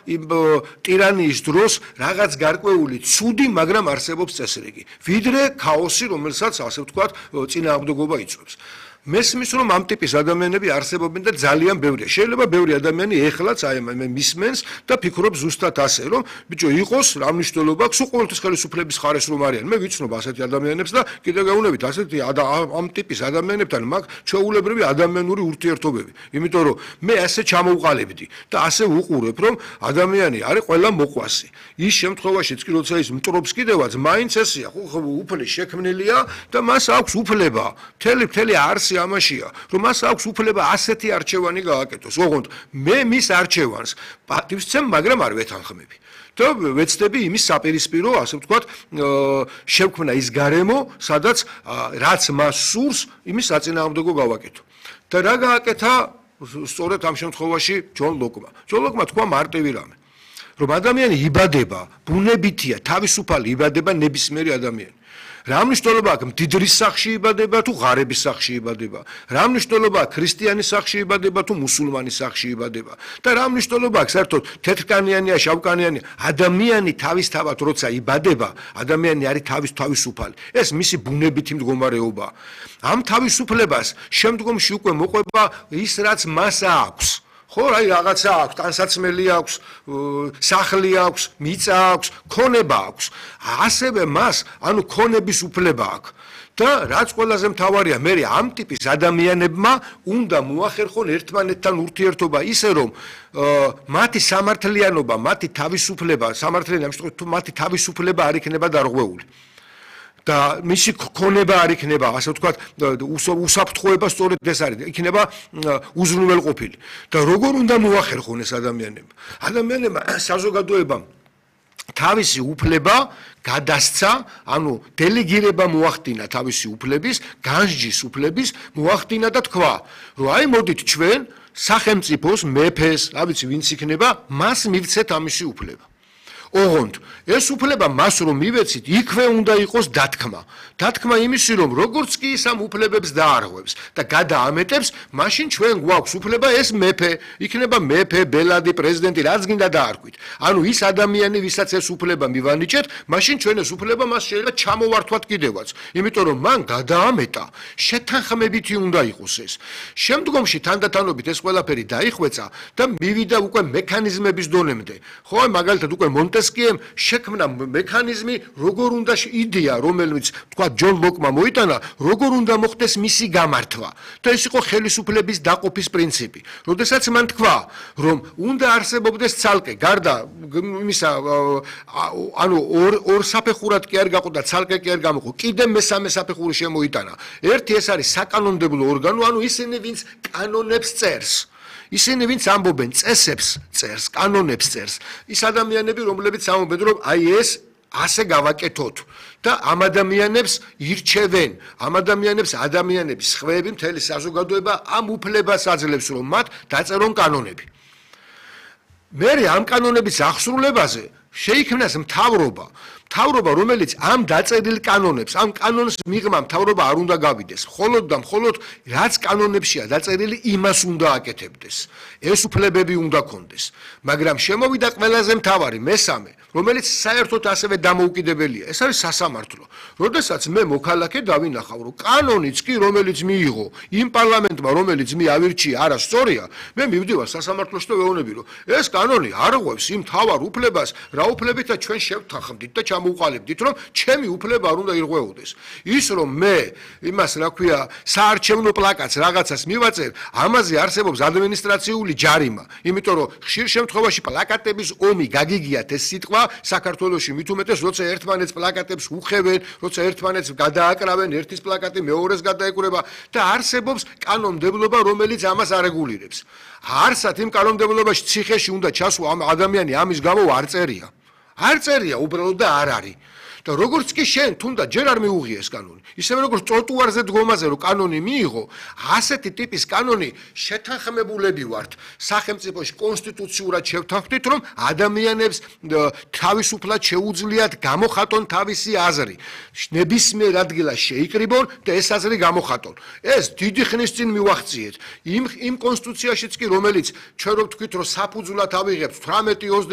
ტირანიის დროს რაღაც გარკვეული ცუდი, მაგრამ არსებობს წესრიგი. ვიდრე ქაოსი, რომელსაც ასე ვთქვათ, წინააღმდეგობა იწვევს. მესმის რომ ამ ტიპის ადამიანები არსებობენ და ძალიან ბევრია. შეიძლება ბევრი ადამიანი ეხლაც აი მისმენს და ფიქრობს ზუსტად ასე, რომ ბიჭო იყოს რა მნიშვნელობა აქვს ყოველთვის ხელისუფლების ხარეს რომ არიან. მე ვიცნობ ასეთი ადამიანებს და კიდე გაუნებით ასეთი ამ ტიპის ადამიანებთან მაქვს ჩვეულებრივი ადამიანური ურთიერთობები. იმიტომ რომ მე ასე ჩამოვყალიბდი და ასე ვუყურებ, რომ ადამიანი არის ყველა მოყვასი. ის შემთხვევაშიც კი როცა ის მტრობს კიდევაც, მაინც ესეა, ხო უფლი შექმნილია და მას აქვს უფლება. მთელი არსი ამაშია, რომ მას აქვს უფლება ასეთი არჩევანი გააკეთოს. ოღონდ მე მის არჩევანს პატივს ვცემ, მაგრამ არ ვეთანხმები. და ვეცდები იმის საპირისპირო, ასე ვთქვათ, შევქმნა ის გარემო, სადაც რაც მას სურს, იმის საწინააღმდეგო გავაკეთო. და რა გააკეთა სწორედ ამ შემთხვევაში ჯონ ლოკმა. ჯონ ლოკმა თქვა მარტივი რამე, რომ ადამიანი იბადება, ბუნებითია, თავისუფალი იბადება ნებისმიერი ადამიანი. რა მნიშვნელობა აქვს მდიდრის სახში იბადება თუ ღარების სახში იბადება? რა მნიშვნელობა აქვს ქრისტიანის სახში იბადება თუ მუსულმანის სახში იბადება? და რა მნიშვნელობა აქვს საერთოდ თეთრკანიანია, შავკანიანი? ადამიანი თავისთავად როცა იბადება, ადამიანი არის თავისუფალი. ეს მისი ბუნებითი მდგომარეობაა. ამ თავისუფლებას შემდგომში უკვე მოყვება ის, რაც მას აქვს. ხო, აი რაღაცა აქვს, ტანსაცმელი აქვს, სახლი აქვს, მიწა აქვს, ქონება აქვს. ასევე მას, ანუ ქონების უფლება აქვს. და რაც ყველაზე მთავარია, მე ამ ტიპის ადამიანებმა უნდა მოახერხონ ერთმანეთთან ურთიერთობა ისე, რომ მათი სამართლიანობა, მათი თავისუფლება, მათი თავისუფლება არ იქნება დარღვეული. და მისი ქონება არ იქნება, ასე ვთქვათ, უსაფრთხოება სწორედ ეს არის, იქნება უზრუნველყოფილი. და როგორ უნდა მოახერხონ ეს ადამიანები? ადამიანებმა საზოგადოებამ თავისი უფლება გადასცა, ანუ დელეგირება მოახდინა თავისი უფლების, განსჯის უფლების მოახდინა და თქვა, რომ აი მოდით ჩვენ სახელმწიფოს, მეფეს, რა ვიცი, ვინც იქნება, მას მივცეთ ამისი უფლება. ოღონდ ეს უფლება მას რომ მივეცით, იქვე უნდა იყოს დათქმა. დათქმა იმისი, რომ როგორც კი ის ამ უფლებებს დაარღვევს და გადაამეტებს, მაშინ ჩვენ გვაქვს უფლება ეს მეფე, იქნება მეფე, ბელადი, პრეზიდენტი, რაც გინდა დაარქვით. ანუ ის ადამიანი, ვისაც ეს უფლება მივანიჭეთ, მაშინ ჩვენ ეს უფლება მას შეიძლება ჩამოვართვათ კიდევაც. იმიტომ რომ მან გადაამეტა, შეთანხმებითი უნდა იყოს ეს. შემდგომში თანდათანობით ეს ყველაფერი დაიხვეწა და მივიდა უკვე მექანიზმების დონემდე. ხო, მაგალითად უკვე მონტესკიემ შექმნა მექანიზმი, როგორ უნდა იდეა, რომელიც თქვა ჯონ ლოკმა მოიტანა, როგორ უნდა მოხდეს მისი გამართვა. და ეს იყო ხელისუფლების დაყოფის პრინციპი. როდესაც მან თქვა, რომ უნდა არსებობდეს ცალკე, გარდა იმისა, ანუ ორ საფეხურად კი არ გაყო და ცალკე კი არ გამოყო, კიდე მესამე საფეხური შემოიტანა. ერთი ეს არის საკანონმდებლო ორგანო, ანუ ისინი, ვინც კანონებს წერს. ისინი, ვინც ამბობენ წესებს წერს, კანონებს წერს, ის ადამიანები, რომლებიც ამბობენ, რომ აი ეს ასე გავაკეთოთ და ამ ადამიანებს ირჩევენ, ამ ადამიანების ხვეები, მთელი საზოგადოება ამ უფლებას აძლევს, რომ მათ დაწერონ კანონები. მე ამ კანონების აღსრულებაზე შეიქმნას მთავრობა, რომელიც ამ დაწერილ კანონებს, ამ კანონს მიღმა მთავრობა არ უნდა გავიდეს. მხოლოდ და მხოლოდ რაც კანონებშია დაწერილი, იმას უნდა აკეთებდეს. ეს უფლებები უნდა ქონდეს. მაგრამ შემოვიდა ყველაზე მთავარი, მესამე, რომელიც საერთოდ ასევე დამოუკიდებელია. ეს არის სასამართლო. როდესაც მე მოქალაქე დავინახავ, რომ კანონიც კი, რომელიც მიიღო იმ პარლამენტმა, რომელიც მე ავირჩია, არასწორია, მე მივდივარ სასამართლოში და ვეუბნები, რომ ეს კანონი არღვევს იმ მთავარ უფლებას, რა უფლებითაც ჩვენ შევთანხმდით და ჩამოვყალიბდით, რომ ჩემი უფლება არ უნდა ირღვეოდეს. ის რომ მე იმას, რა ქვია, საარჩევნო პლაკატს რაღაცას მივაწერ, ამაზე არსებობს ადმინისტრაციული ჯარიმა, იმიტომ რომ ხშირ შემთხვევაში პლაკატების ომი გაგიგიათ ეს სიტყვა საქართველოში მით უმეტეს, როცა ერთმანეთს პლაკატებს უხევენ, როცა ერთმანეთს გადააკრავენ, ერთის პლაკატი მეორეს გადაეკვრება და არსებობს კანონმდებლობა, რომელიც ამას არეგულირებს. არსად იმ კანონმდებლობაში ციხეში უნდა ჩასვა ამ ადამიანი ამის გამო არ წერია. არ წერია უბრალოდ და არ არის. და როგორც კი შენ თუნდაც ჯერ არ მიუღია ეს კანონი, ისევე როგორც ტროტუარზე დგომაზე რომ კანონი მიიღო, ასეთი ტიპის კანონი შეთანხმებულები ვართ სახელმწიფოში კონსტიტუციურად შევთანხმდით, რომ ადამიანებს თავისუფლად შეუძლიათ გამოხატონ თავისი აზრი. ნებისმიერ ადგილას შეიკრიბონ და ეს აზრი გამოხატონ. ეს დიდი ხნის წინ მივახციეთ. იმ კონსტიტუციაშიც კი, რომელიც ჩვენ რომ თქვით, რომ საფუძვლად ავიღებთ 18-20